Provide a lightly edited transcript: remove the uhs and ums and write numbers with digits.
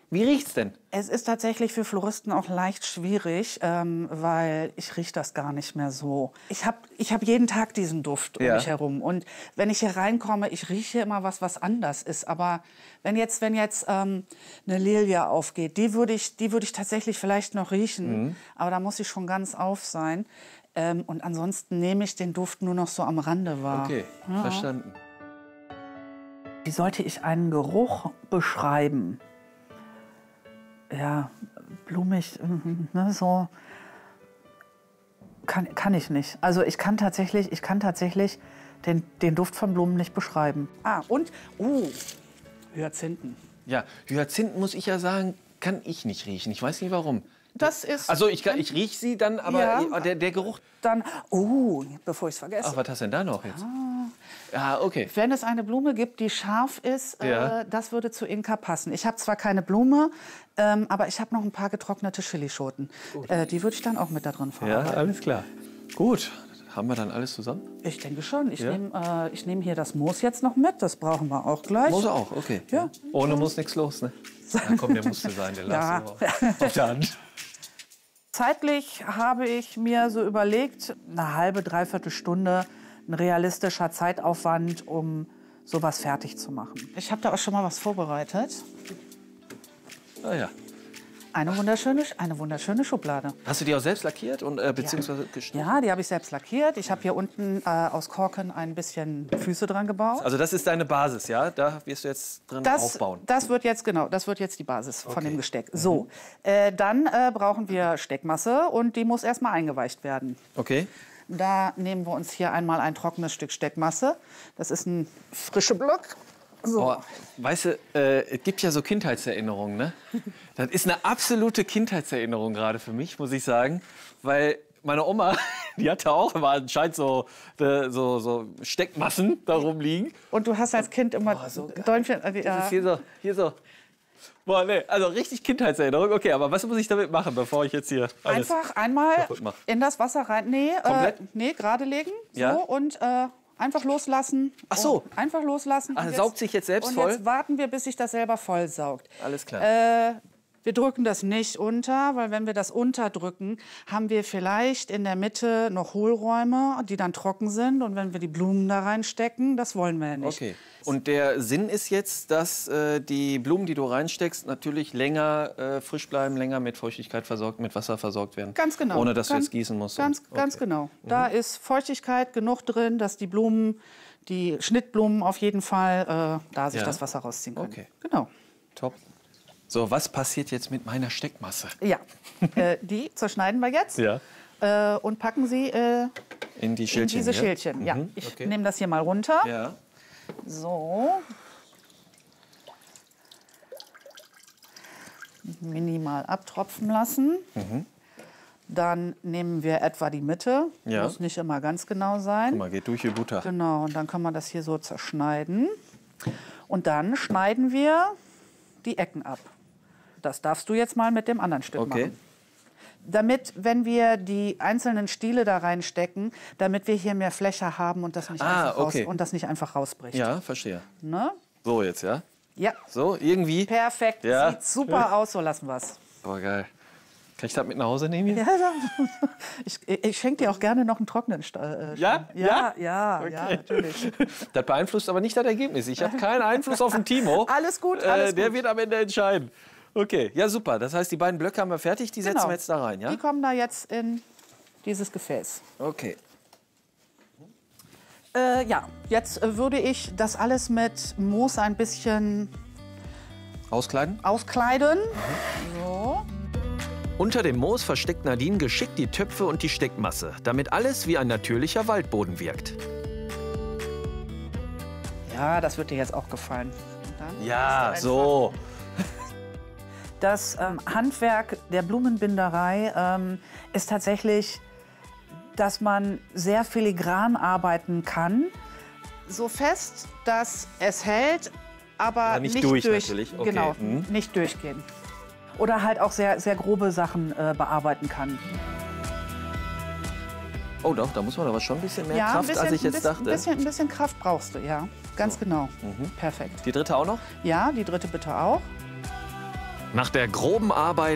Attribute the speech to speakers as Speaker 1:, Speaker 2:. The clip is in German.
Speaker 1: Wie riecht's denn?
Speaker 2: Es ist tatsächlich für Floristen auch leicht schwierig, weil ich rieche das gar nicht mehr so. Ich hab jeden Tag diesen Duft um mich herum. Und wenn ich hier reinkomme, ich rieche immer was anders ist. Aber wenn jetzt eine Lilie aufgeht, die würde ich tatsächlich vielleicht noch riechen. Aber da muss ich schon ganz auf sein. Und ansonsten nehme ich den Duft nur noch so am Rande wahr.
Speaker 1: Okay, verstanden.
Speaker 2: Wie sollte ich einen Geruch beschreiben? Ja, blumig, ne, so kann ich nicht. Also ich kann tatsächlich den Duft von Blumen nicht beschreiben. Ah, und Hyazinthen.
Speaker 1: Ja, Hyazinthen, muss ich ja sagen, kann ich nicht riechen. Ich weiß nicht warum.
Speaker 2: Das ist...
Speaker 1: Also ich rieche sie dann, aber der Geruch...
Speaker 2: Dann, bevor ich es vergesse.
Speaker 1: Ach, was hast du denn da noch jetzt? Ja, okay.
Speaker 2: Wenn es eine Blume gibt, die scharf ist, das würde zu Inka passen. Ich habe zwar keine Blume, aber ich habe noch ein paar getrocknete Chilischoten. Die würde ich dann auch mit da drin verarbeiten.
Speaker 1: Ja, alles klar. Gut, haben wir dann alles zusammen?
Speaker 2: Ich denke schon. Ich nehm hier das Moos jetzt noch mit. Das brauchen wir auch gleich.
Speaker 1: Moos auch, okay.
Speaker 2: Ja.
Speaker 1: Ohne Moos nichts los, ne? Ja, komm, der musste sein, der Lars auf der Hand.
Speaker 2: Zeitlich habe ich mir so überlegt, eine halbe, dreiviertel Stunde, ein realistischer Zeitaufwand, um sowas fertig zu machen. Ich habe da auch schon mal was vorbereitet.
Speaker 1: Ah ja.
Speaker 2: Eine wunderschöne Schublade.
Speaker 1: Hast du die auch selbst lackiert und beziehungsweise geschnitten?
Speaker 2: Ja, die habe ich selbst lackiert. Ich habe hier unten aus Korken ein bisschen Füße dran gebaut.
Speaker 1: Also das ist deine Basis, ja? Da wirst du jetzt drin aufbauen.
Speaker 2: Das wird jetzt die Basis von dem Gesteck. So, dann brauchen wir Steckmasse und die muss erstmal eingeweicht werden.
Speaker 1: Okay.
Speaker 2: Da nehmen wir uns hier einmal ein trockenes Stück Steckmasse. Das ist ein frischer Block. So.
Speaker 1: Oh, weißt du, es gibt ja so Kindheitserinnerungen, ne? Das ist eine absolute Kindheitserinnerung gerade für mich, muss ich sagen. Weil meine Oma, die hatte auch immer anscheinend so Steckmassen da rumliegen.
Speaker 2: Und du hast als Kind immer Däumchen...
Speaker 1: Das ist hier so. Boah, nee, also richtig Kindheitserinnerung. Okay, aber was muss ich damit machen, bevor ich jetzt hier alles
Speaker 2: einfach einmal in das Wasser rein. Nee, gerade legen.
Speaker 1: Ja.
Speaker 2: So, und einfach loslassen.
Speaker 1: Ach so.
Speaker 2: Einfach loslassen.
Speaker 1: Ach, saugt sich jetzt selbst voll?
Speaker 2: Und jetzt warten wir, bis sich das selber voll saugt.
Speaker 1: Alles klar.
Speaker 2: Wir drücken das nicht unter, weil wenn wir das unterdrücken, haben wir vielleicht in der Mitte noch Hohlräume, die dann trocken sind. Und wenn wir die Blumen da reinstecken, das wollen wir ja nicht.
Speaker 1: Okay. Und der Sinn ist jetzt, dass die Blumen, die du reinsteckst, natürlich länger frisch bleiben, länger mit Feuchtigkeit versorgt, mit Wasser versorgt werden.
Speaker 2: Ganz genau.
Speaker 1: Ohne dass du jetzt gießen musst.
Speaker 2: Ganz genau. Da ist Feuchtigkeit genug drin, dass die Blumen, die Schnittblumen auf jeden Fall, da sich das Wasser rausziehen können.
Speaker 1: Okay.
Speaker 2: Genau.
Speaker 1: Top. So, was passiert jetzt mit meiner Steckmasse?
Speaker 2: Ja, die zerschneiden wir jetzt und packen sie
Speaker 1: in die Schälchen.
Speaker 2: In diese Schälchen. Ja, ich nehme das hier mal runter.
Speaker 1: Ja.
Speaker 2: So. Minimal abtropfen lassen. Dann nehmen wir etwa die Mitte.
Speaker 1: Ja.
Speaker 2: Muss nicht immer ganz genau sein.
Speaker 1: Guck mal, geht durch wie Butter.
Speaker 2: Genau, und dann kann man das hier so zerschneiden. Und dann schneiden wir die Ecken ab. Das darfst du jetzt mal mit dem anderen Stück machen. Damit, wenn wir die einzelnen Stiele da reinstecken, damit wir hier mehr Fläche haben und das nicht einfach rausbricht.
Speaker 1: Ja, verstehe.
Speaker 2: Ne?
Speaker 1: So jetzt, ja?
Speaker 2: Ja.
Speaker 1: So, irgendwie?
Speaker 2: Perfekt,
Speaker 1: Ja.
Speaker 2: sieht super aus, so lassen wir es.
Speaker 1: Boah, geil. Kann ich das mit nach Hause nehmen?
Speaker 2: Ja, ich schenke dir auch gerne noch einen trockenen
Speaker 1: Ja?
Speaker 2: Ja, natürlich.
Speaker 1: Das beeinflusst aber nicht das Ergebnis. Ich habe keinen Einfluss auf den Timo.
Speaker 2: Alles gut, alles
Speaker 1: Der
Speaker 2: gut.
Speaker 1: wird am Ende entscheiden. Okay, ja super. Das heißt, die beiden Blöcke haben wir fertig, die setzen wir jetzt da rein, ja?
Speaker 2: Die kommen da jetzt in dieses Gefäß.
Speaker 1: Okay.
Speaker 2: Ja, jetzt würde ich das alles mit Moos ein bisschen
Speaker 1: Auskleiden?
Speaker 2: So.
Speaker 1: Unter dem Moos versteckt Nadine geschickt die Töpfe und die Steckmasse, damit alles wie ein natürlicher Waldboden wirkt.
Speaker 2: Ja, das wird dir jetzt auch gefallen.
Speaker 1: Ja, so.
Speaker 2: Das Handwerk der Blumenbinderei ist tatsächlich, dass man sehr filigran arbeiten kann. So fest, dass es hält, aber nicht
Speaker 1: natürlich. Okay.
Speaker 2: Genau, nicht durchgehen. Oder halt auch sehr, sehr grobe Sachen bearbeiten kann.
Speaker 1: Oh doch, da muss man aber schon ein bisschen mehr Kraft, als ich jetzt dachte.
Speaker 2: Ein bisschen Kraft brauchst du, ja. Ganz genau. Perfekt.
Speaker 1: Die dritte auch noch?
Speaker 2: Ja, die dritte bitte auch.
Speaker 1: Nach der groben Arbeit